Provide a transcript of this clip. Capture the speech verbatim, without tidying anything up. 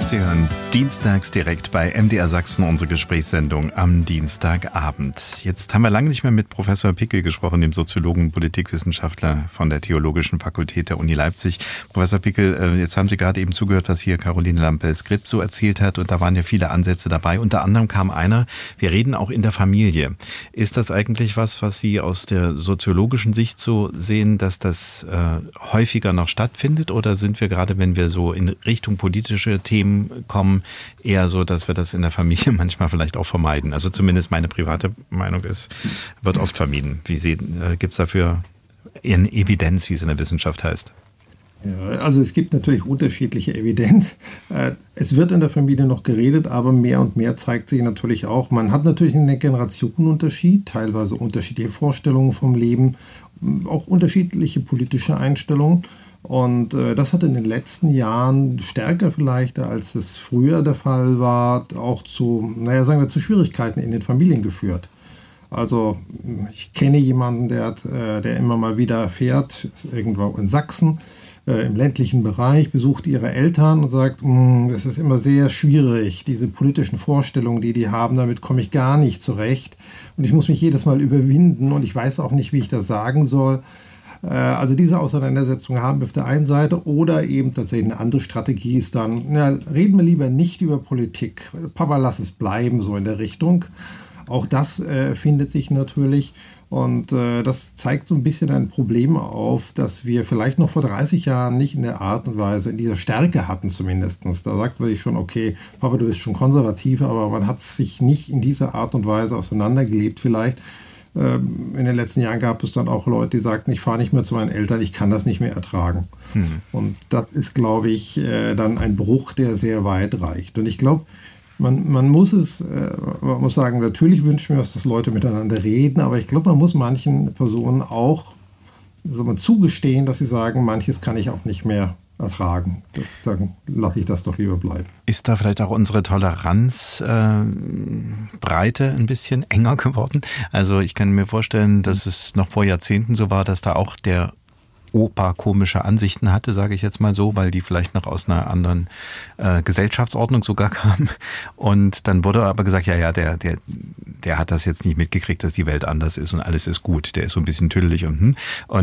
Sie hören dienstags direkt bei M D R Sachsen unsere Gesprächssendung am Dienstagabend. Jetzt haben wir lange nicht mehr mit Professor Pickel gesprochen, dem Soziologen und Politikwissenschaftler von der Theologischen Fakultät der Uni Leipzig. Professor Pickel, jetzt haben Sie gerade eben zugehört, was hier Caroline Lampe-Skrip so erzählt hat, und da waren ja viele Ansätze dabei. Unter anderem kam einer, wir reden auch in der Familie. Ist das eigentlich was, was Sie aus der soziologischen Sicht so sehen, dass das äh, häufiger noch stattfindet, oder sind wir gerade, wenn wir so in Richtung politische Themen kommen, eher so, dass wir das in der Familie manchmal vielleicht auch vermeiden? Also zumindest meine private Meinung ist, wird oft vermieden. Wie sehen, äh, gibt es dafür eine Evidenz, wie es in der Wissenschaft heißt? Ja, also es gibt natürlich unterschiedliche Evidenz. Es wird in der Familie noch geredet, aber mehr und mehr zeigt sich natürlich auch, man hat natürlich einen Generationenunterschied, teilweise unterschiedliche Vorstellungen vom Leben, auch unterschiedliche politische Einstellungen. Und äh, das hat in den letzten Jahren stärker vielleicht, als es früher der Fall war, auch zu, naja, sagen wir, zu Schwierigkeiten in den Familien geführt. Also ich kenne jemanden, der, hat, äh, der immer mal wieder fährt, irgendwo in Sachsen, äh, im ländlichen Bereich, besucht ihre Eltern und sagt, es ist immer sehr schwierig, diese politischen Vorstellungen, die die haben, damit komme ich gar nicht zurecht. Und ich muss mich jedes Mal überwinden und ich weiß auch nicht, wie ich das sagen soll. Also diese Auseinandersetzung haben wir auf der einen Seite, oder eben tatsächlich eine andere Strategie ist dann, na, reden wir lieber nicht über Politik. Papa, lass es bleiben, so in der Richtung. Auch das äh, findet sich natürlich, und äh, das zeigt so ein bisschen ein Problem auf, dass wir vielleicht noch vor dreißig Jahren nicht in der Art und Weise, in dieser Stärke hatten zumindest. Da sagt man sich schon, okay, Papa, du bist schon konservativ, aber man hat sich nicht in dieser Art und Weise auseinandergelebt vielleicht. In den letzten Jahren gab es dann auch Leute, die sagten, ich fahre nicht mehr zu meinen Eltern, ich kann das nicht mehr ertragen. Mhm. Und das ist, glaube ich, dann ein Bruch, der sehr weit reicht. Und ich glaube, man, man muss es, man muss sagen, natürlich wünschen wir uns, dass Leute miteinander reden, aber ich glaube, man muss manchen Personen auch also zugestehen, dass sie sagen, manches kann ich auch nicht mehr ertragen. Das, dann lasse ich das doch lieber bleiben. Ist da vielleicht auch unsere Toleranzbreite äh, ein bisschen enger geworden? Also ich kann mir vorstellen, dass es noch vor Jahrzehnten so war, dass da auch der Opa komische Ansichten hatte, sage ich jetzt mal so, weil die vielleicht noch aus einer anderen äh, Gesellschaftsordnung sogar kamen. Und dann wurde aber gesagt, ja, ja, der, der, der hat das jetzt nicht mitgekriegt, dass die Welt anders ist und alles ist gut. Der ist so ein bisschen tüdelig und hm. Und